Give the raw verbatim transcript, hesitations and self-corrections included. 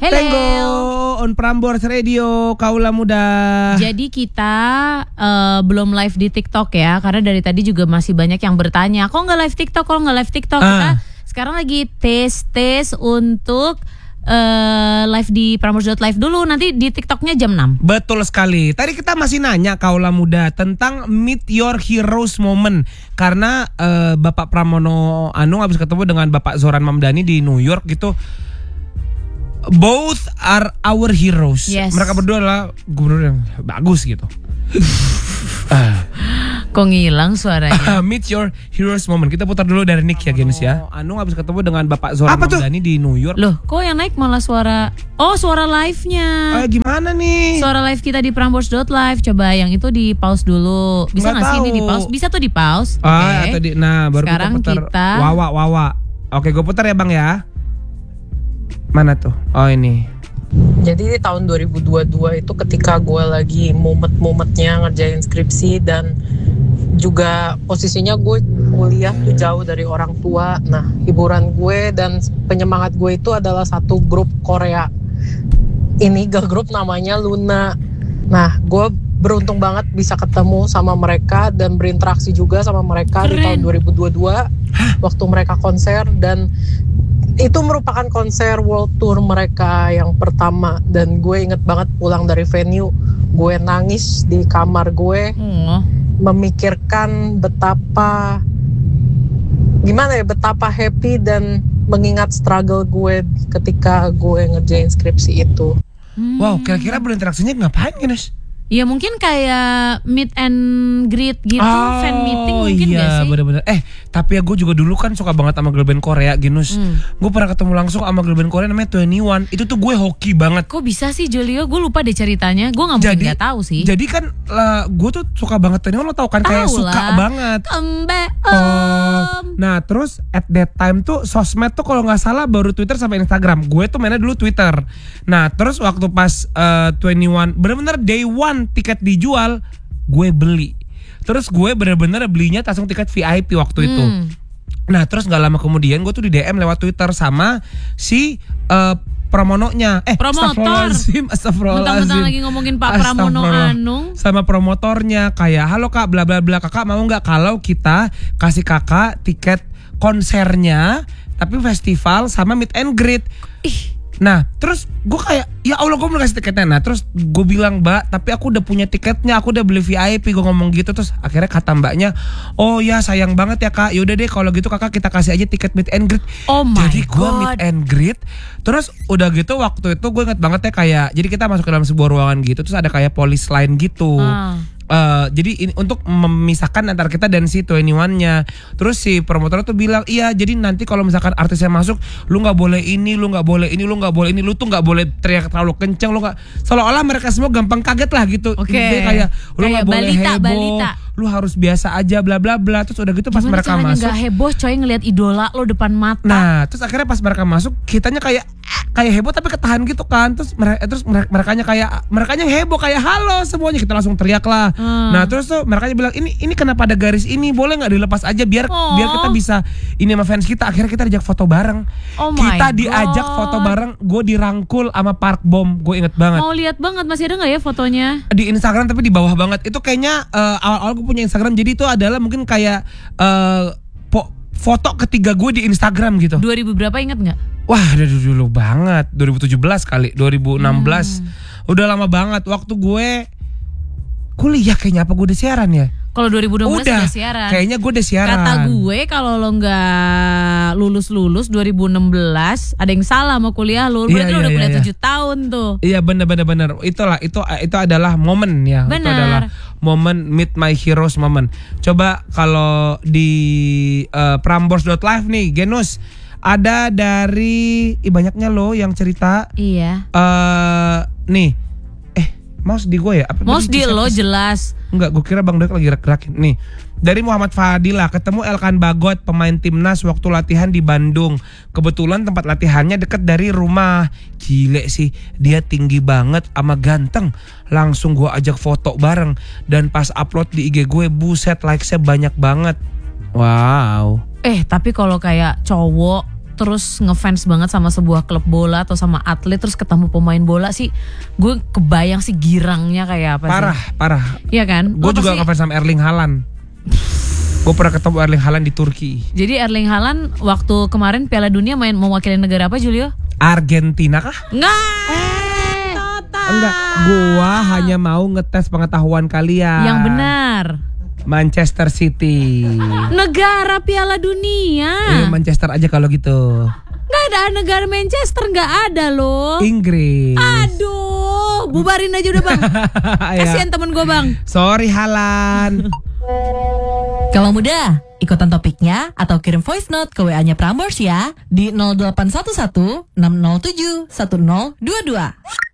Hello. Tenggo on Prambors Radio Kaula Muda. Jadi kita uh, belum live di TikTok ya, karena dari tadi juga masih banyak yang bertanya, kok nggak live TikTok, kok nggak live TikTok. Ah. Kita sekarang lagi tes tes untuk uh, live di Prambors Live dulu, nanti di TikToknya jam enam. Betul sekali. Tadi kita masih nanya Kaula Muda tentang meet your heroes moment, karena uh, Bapak Pramono Anung habis ketemu dengan Bapak Zoran Mamdani di New York gitu. Both are our heroes. Yes. Mereka berdua adalah gubernur yang bagus gitu. uh. Kok ngilang suaranya? Meet your heroes moment. Kita putar dulu dari Nick ya, Genus ya. Anung habis ketemu dengan Bapak Zoran Mamdani di New York. Loh, kok yang naik malah suara? Oh, suara live-nya. Eh, gimana nih? Suara live kita di Prambors Live. Coba yang itu di pause dulu. Bisa nggak sih ini di pause? Bisa tuh di pause. Ah, Oke. atau di, nah baru Sekarang kita putar. kita- Wawa, wawa. Oke, gue putar ya Bang ya. Mana tuh? Oh ini. Jadi di tahun dua ribu dua puluh dua itu ketika gue lagi mumet-mumetnya ngerjain skripsi dan juga posisinya gue kuliah tuh jauh dari orang tua. Nah, hiburan gue dan penyemangat gue itu adalah satu grup Korea. Ini girl group namanya Luna. Nah, gue beruntung banget bisa ketemu sama mereka dan berinteraksi juga sama mereka Keren. di tahun dua ribu dua puluh dua waktu mereka konser, dan itu merupakan konser world tour mereka yang pertama. Dan gue inget banget pulang dari venue, gue nangis di kamar gue, Oh. memikirkan betapa gimana ya, betapa happy dan mengingat struggle gue ketika gue ngerjain skripsi itu. Hmm. Wow, kira-kira berinteraksinya ngapain, Genus? Ya mungkin kayak meet and greet gitu, fan meeting mungkin iya, gak sih? bener-bener. Eh, tapi ya gue juga dulu kan suka banget sama girl band Korea, Genus. Hmm. Gue pernah ketemu langsung sama girl band Korea namanya dua puluh satu. Itu tuh gue hoki banget. Kok bisa sih Julio? Gue lupa deh ceritanya. Gue nggak mungkin Jadi- nggak tahu sih. Jadi kan lah, gue tuh suka banget dua puluh satu, lo tau kan, kayak Tahu suka lah. banget. Embe Oh, om. nah terus at that time tuh sosmed tuh kalau nggak salah baru Twitter sama Instagram. Gue tuh mainnya dulu Twitter. Nah terus waktu pas uh, dua puluh satu bener-bener day one tiket dijual, gue beli. Terus gue bener-bener belinya langsung tiket V I P waktu itu. Hmm. Nah terus nggak lama kemudian gue tuh di D M lewat Twitter sama si uh, Pramononya. Eh, Promotor. Astagfirullahaladzim, astagfirullahaladzim. Mentang-mentang lagi ngomongin Pak Pramono Astagfirullah. Anung. Sama promotornya kayak, halo kak, bla bla bla, kakak mau nggak kalau kita kasih kakak tiket konsernya tapi festival sama meet and greet. Ih, Nah terus gue kayak, ya Allah gue mau kasih tiketnya. Nah terus gue bilang, mbak tapi aku udah punya tiketnya, aku udah beli V I P. Gue ngomong gitu. Terus akhirnya kata mbaknya, oh ya sayang banget ya kak, yaudah deh kalau gitu kakak kita kasih aja tiket meet and greet. oh my Jadi gue god. meet and greet. Terus udah gitu waktu itu gue inget banget ya kayak, jadi kita masuk ke dalam sebuah ruangan gitu, terus ada kayak polis line gitu. Ah. Eh, jadi ini untuk memisahkan antara kita dan si dua puluh satu-nya. Terus si promotor tuh bilang, iya jadi nanti kalau misalkan artisnya masuk, lu nggak boleh ini, lu nggak boleh ini, lu nggak boleh ini, lu tuh nggak boleh teriak terlalu kenceng, lu nggak, seolah-olah mereka semua gampang kaget lah gitu. Oke. Jadi kayak lu Kayak nggak boleh balita, heboh, balita. lu harus biasa aja, bla bla bla. Terus udah gitu pas Gimana mereka caranya masuk, nggak heboh coy ngelihat idola lo depan mata? nah terus akhirnya pas mereka masuk, kitanya kayak kayak heboh tapi ketahan gitu kan. Terus mereka terus mereka kayak merekanya heboh kayak halo semuanya, kita langsung teriak lah. Hmm. Nah terus tuh mereka bilang, ini ini kenapa ada garis ini, boleh nggak dilepas aja biar Oh. biar kita bisa ini sama fans kita. Akhirnya kita diajak foto bareng. Oh my Kita God. diajak foto bareng, gue dirangkul sama Park Bom, gue inget banget. Mau lihat banget, masih ada nggak ya fotonya? Di Instagram tapi di bawah banget. Itu kayaknya eh, awal-awal gue punya Instagram, jadi itu adalah mungkin kayak eh, po- foto ketiga gue di Instagram gitu. dua ribu berapa ingat nggak? Wah, dari dulu banget, dua ribu tujuh belas kali, dua ribu enam belas. Hmm. Udah lama banget waktu gue kuliah kayaknya, apa gue udah siaran ya? Kalau dua ribu enam belas Udah, udah siaran. kayaknya gue udah siaran. Kata gue kalau lo nggak lulus-lulus dua ribu enam belas ada yang salah sama kuliah lo. Iya, Berarti lo iya, udah iya, kuliah iya. tujuh tahun tuh. Iya bener bener bener. Itulah itu itu adalah momen ya. Itu Bener. adalah momen meet my heroes moment. Coba kalau di uh, Prambors Live nih, Genus, ada dari ih, banyaknya loh yang cerita. Iya. eh nih, eh mouse di gue ya? Apa Mouse tadi di lo siapa? jelas. Enggak, gue kira Bang Dek lagi gerak-gerakin. Nih, dari Muhammad Fadila, ketemu Elkan Bagot, pemain timnas waktu latihan di Bandung. Kebetulan tempat latihannya deket dari rumah. Gile sih, dia tinggi banget sama ganteng. Langsung gue ajak foto bareng. Dan pas upload di I G gue, buset likes-nya banyak banget. Wow. Eh tapi kalau kayak cowok terus ngefans banget sama sebuah klub bola atau sama atlet terus ketemu pemain bola sih, gue kebayang sih girangnya kayak apa Parah, sih. parah. Iya kan? Gue Lo juga pasti- ngefans sama Erling Haaland. Gue pernah ketemu Erling Haaland di Turki. Jadi Erling Haaland waktu kemarin Piala Dunia main mewakili negara apa, Julio? Argentina kah? Enggak. Enggak, gua hanya mau ngetes pengetahuan kalian. Yang benar. Manchester City. Negara Piala Dunia. Eh, Manchester aja kalau gitu. Nggak ada negara Manchester, nggak ada loh. Inggris. Aduh, bubarin aja udah bang. Ya. Kasihan temen gue bang. Sorry Haaland. Kalau mudah, ikutan topiknya atau kirim voice note ke W A-nya Prambors ya di nol delapan satu satu enam nol tujuh satu nol dua dua.